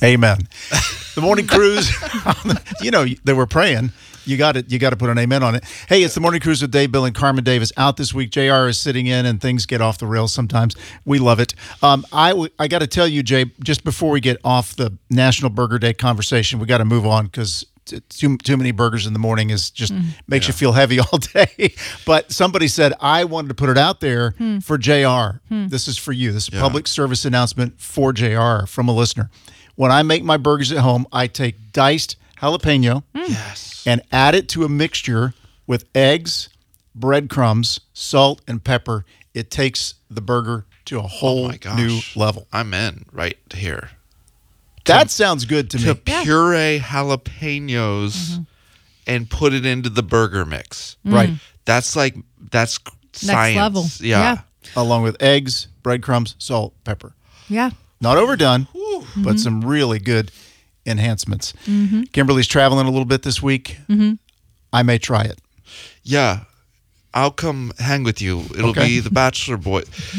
Amen. The morning cruise, they were praying. You got to put an amen on it. Hey, it's the morning cruise with Dave, Bill, and Carmen. Dave is out this week. JR is sitting in, and things get off the rails sometimes. We love it. I got to tell you, Jay, just before we get off the National Burger Day conversation, we got to move on because too many burgers in the morning is just makes you feel heavy all day. But somebody said, I wanted to put it out there for JR. This is for you. This is a public service announcement for JR from a listener. When I make my burgers at home, I take diced jalapeno and add it to a mixture with eggs, breadcrumbs, salt, and pepper. It takes the burger to a whole new level. I'm in right here. That sounds good to me. To puree jalapenos and put it into the burger mix. Right. That's science. Next level. Yeah. Along with eggs, breadcrumbs, salt, pepper. Yeah. Not overdone, but some really good enhancements. Kimberly's traveling a little bit this week. I may try it. Yeah. I'll come hang with you. It'll be the Bachelor Boy.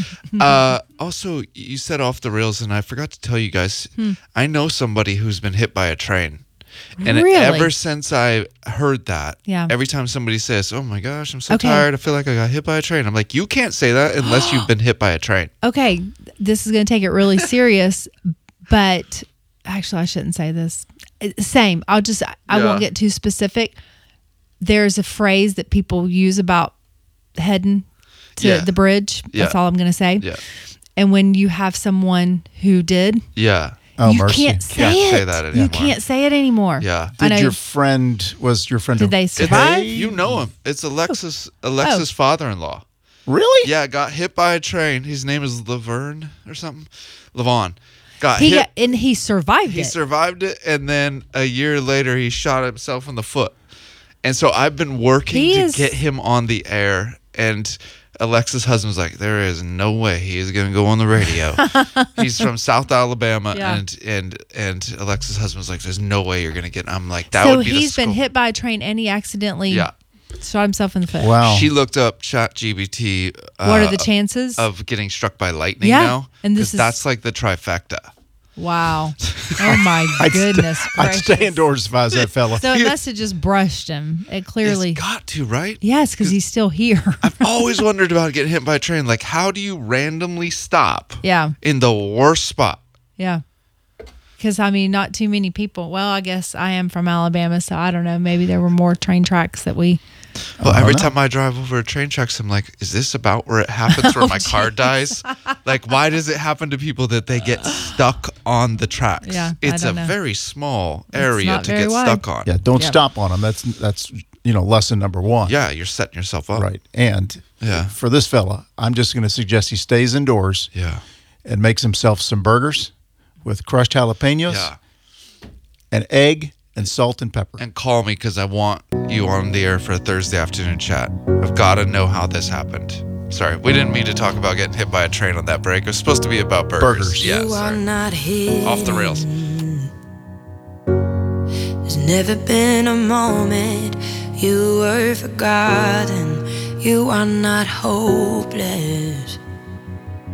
Also, you said off the rails, and I forgot to tell you guys, I know somebody who's been hit by a train. And ever since I heard that, every time somebody says, oh my gosh, I'm so tired, I feel like I got hit by a train. I'm like, you can't say that unless you've been hit by a train. Okay, this is going to take it really serious, but actually I shouldn't say this. Same. I won't get too specific. There's a phrase that people use about heading to the bridge. That's all I'm going to say. Yeah. And when you have someone who did, oh, you mercy. can't say that anymore. You can't say it anymore. Yeah. Was your friend? Did they survive? You know him. It's Alexa's father-in-law. Really? Yeah, got hit by a train. His name is Laverne or something. Lavon. And he survived it. He survived it, and then a year later, he shot himself in the foot. And so I've been working to get him on the air, and Alexa's husband's like, there is no way he is going to go on the radio. He's from South Alabama, and Alexa's husband's like, there's no way you're going to get. I'm like, that would be. So he's been hit by a train, and he accidentally shot himself in the foot. Wow. She looked up ChatGPT. What are the chances of getting struck by lightning now? And that's like the trifecta. Wow. Oh, my goodness I'd stay indoors if I was that fella. So it must have just brushed him. It clearly. It's got to, right? Yes, because he's still here. I've always wondered about getting hit by a train. Like, how do you randomly stop in the worst spot? Yeah. Because, not too many people. Well, I guess I am from Alabama, so I don't know. Maybe there were more train tracks that we... Well, every time I drive over a train tracks, I'm like, is this about where it happens where my car dies? Like, why does it happen to people that they get stuck on the tracks? Yeah, it's a very small area to get stuck on. Yeah, don't stop on them. That's lesson number one. Yeah, you're setting yourself up. Right. And for this fella, I'm just going to suggest he stays indoors and makes himself some burgers with crushed jalapenos and egg and salt and pepper. And call me because I want you on the air for a Thursday afternoon chat. I've got to know how this happened. Sorry, we didn't mean to talk about getting hit by a train on that break. It was supposed to be about burgers. Yeah, sorry. Off the rails. There's never been a moment you were forgotten. You are not hopeless.